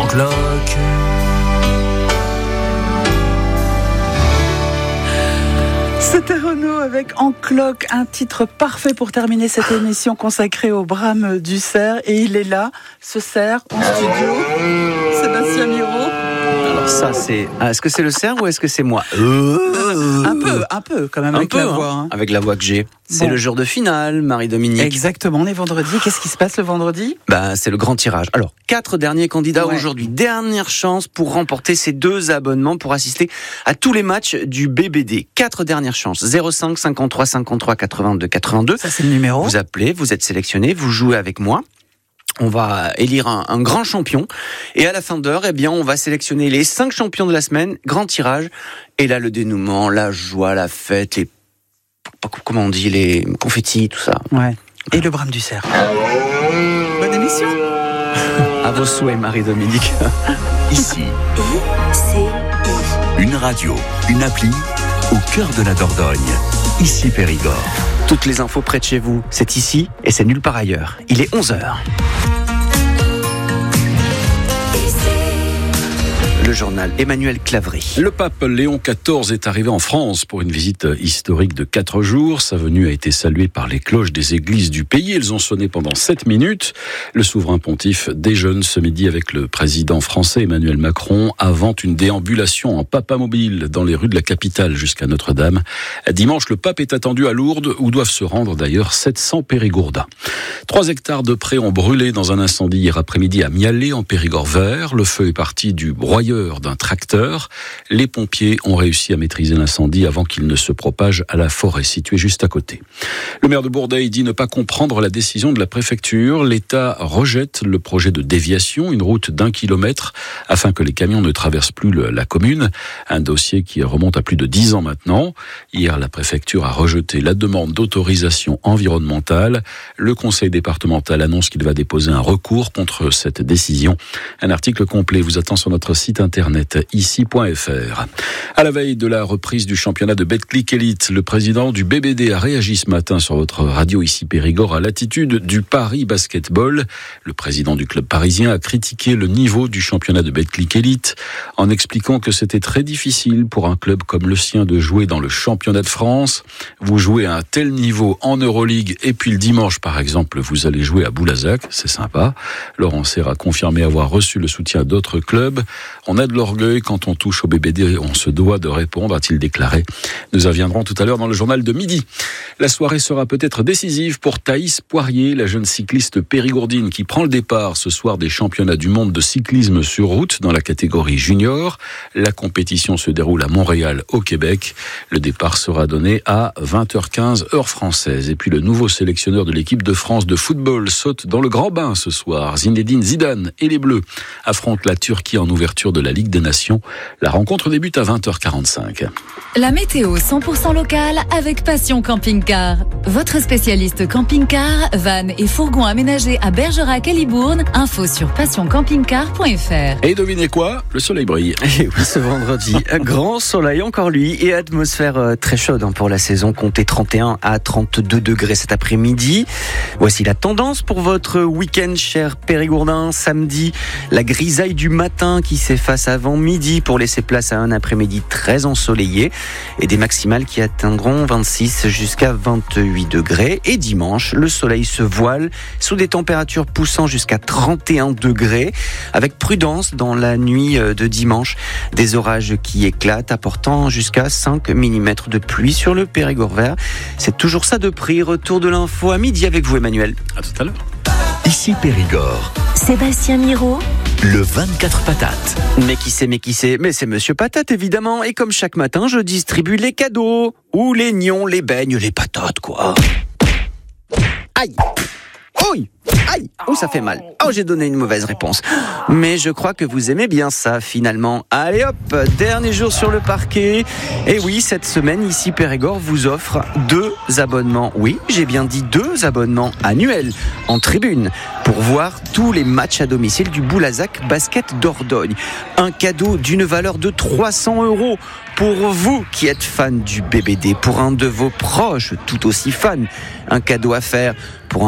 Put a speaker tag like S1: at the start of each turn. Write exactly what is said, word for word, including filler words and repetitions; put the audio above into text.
S1: cloque.
S2: C'était Renaud avec En cloque, un titre parfait pour terminer cette émission consacrée au brame du cerf. Et il est là, ce cerf, en studio, Sébastien Miro.
S3: Alors ça, c'est... Est-ce que c'est le cerf ou est-ce que c'est moi ?
S2: euh, Un peu, un peu quand même,
S3: un
S2: avec
S3: peu,
S2: la
S3: hein,
S2: voix. Hein.
S3: Avec la voix que j'ai. C'est
S2: bon.
S3: Le jour de finale, Marie-Dominique.
S2: Exactement, on est vendredi. Qu'est-ce qui se passe le vendredi ?
S3: Ben, c'est le grand tirage. Alors, quatre derniers candidats
S2: ouais.
S3: aujourd'hui. Dernière chance pour remporter ces deux abonnements pour assister à tous les matchs du B B D. Quatre dernières chances. zéro cinq cinquante-trois cinquante-trois quatre-vingt-deux quatre-vingt-deux.
S2: Ça, c'est le numéro.
S3: Vous appelez, vous êtes sélectionné, vous jouez avec moi. On va élire un, un grand champion. Et à la fin d'heure, eh bien, on va sélectionner les cinq champions de la semaine. Grand tirage. Et là, le dénouement, la joie, la fête, les, comment on dit, les confettis, tout ça.
S2: Ouais. Et le brame du cerf. Bonne émission.
S3: À vos souhaits, Marie-Dominique.
S4: Ici, une radio, une appli au cœur de la Dordogne. Ici Périgord.
S3: Toutes les infos près de chez vous, c'est ici et c'est nulle part ailleurs. Il est onze heures. Le journal Emmanuel Clavry.
S5: Le pape Léon quatorze est arrivé en France pour une visite historique de quatre jours. Sa venue a été saluée par les cloches des églises du pays. Elles ont sonné pendant sept minutes. Le souverain pontife déjeune ce midi avec le président français Emmanuel Macron avant une déambulation en papamobile dans les rues de la capitale jusqu'à Notre-Dame. Dimanche, le pape est attendu à Lourdes où doivent se rendre d'ailleurs sept cents Périgourdins. Trois hectares de prés ont brûlé dans un incendie hier après-midi à Mialet en Périgord vert. Le feu est parti du broyeur d'un tracteur. Les pompiers ont réussi à maîtriser l'incendie avant qu'il ne se propage à la forêt située juste à côté. Le maire de Bourdeil dit ne pas comprendre la décision de la préfecture. L'État rejette le projet de déviation, une route d'un kilomètre, afin que les camions ne traversent plus le, la commune. Un dossier qui remonte à plus de dix ans maintenant. Hier, la préfecture a rejeté la demande d'autorisation environnementale. Le conseil départemental annonce qu'il va déposer un recours contre cette décision. Un article complet vous attend sur notre site internet ici point f r. À la veille de la reprise du championnat de Betclic Elite, le président du B B D a réagi ce matin sur votre radio ici Périgord à l'attitude du Paris Basketball. Le président du club parisien a critiqué le niveau du championnat de Betclic Elite en expliquant que c'était très difficile pour un club comme le sien de jouer dans le championnat de France. Vous jouez à un tel niveau en Euroleague et puis le dimanche par exemple vous allez jouer à Boulazac, c'est sympa. Laurent Serre a confirmé avoir reçu le soutien d'autres clubs. On a de l'orgueil quand on touche au B B D, on se doit de répondre, a-t-il déclaré. Nous y reviendrons tout à l'heure dans le journal de midi. La soirée sera peut-être décisive pour Thaïs Poirier, la jeune cycliste périgourdine qui prend le départ ce soir des championnats du monde de cyclisme sur route dans la catégorie junior. La compétition se déroule à Montréal, au Québec. Le départ sera donné à vingt heures quinze, heure française. Et puis le nouveau sélectionneur de l'équipe de France de football saute dans le grand bain ce soir. Zinedine Zidane et les Bleus affrontent la Turquie en ouverture de la Ligue des Nations. La rencontre débute à vingt heures quarante-cinq.
S6: La météo cent pour cent locale avec Passion Camping Car. Votre spécialiste camping-car, van et fourgon aménagés à Bergerac et Libourne. Info sur passion camping car point f r.
S5: Et devinez quoi ? Le soleil brille.
S3: Et oui, ce vendredi, grand soleil encore lui et atmosphère très chaude pour la saison. Comptez trente et un à trente-deux degrés cet après-midi. Voici la tendance pour votre week-end, cher Périgourdin. Samedi, la grisaille du matin qui s'efface avant midi pour laisser place à un après-midi très ensoleillé et des maximales qui atteindront vingt-six jusqu'à vingt-huit degrés. Et dimanche, le soleil se voile sous des températures poussant jusqu'à trente et un degrés avec prudence dans la nuit de dimanche. Des orages qui éclatent apportant jusqu'à cinq millimètres de pluie sur le Périgord vert. C'est toujours ça de prix. Retour de l'info à midi avec vous, Emmanuel.
S5: À tout à l'heure.
S4: Ici Périgord.
S6: Sébastien Miro.
S4: Le vingt-quatre patates.
S3: Mais qui c'est, mais qui c'est Mais c'est Monsieur Patate, évidemment. Et comme chaque matin, je distribue les cadeaux. Ou les nions, les beignes, les patates, quoi. Aïe. Ouille. Aïe. Oh, ça fait mal. Oh, j'ai donné une mauvaise réponse. Mais je crois que vous aimez bien ça, finalement. Allez hop, dernier jour sur le parquet. Et oui, cette semaine, ici Périgord vous offre deux abonnements. Oui, j'ai bien dit deux abonnements annuels en tribune pour voir tous les matchs à domicile du Boulazac Basket Dordogne. Un cadeau d'une valeur de trois cents euros pour vous qui êtes fan du B B D, pour un de vos proches tout aussi fan. Un cadeau à faire pour un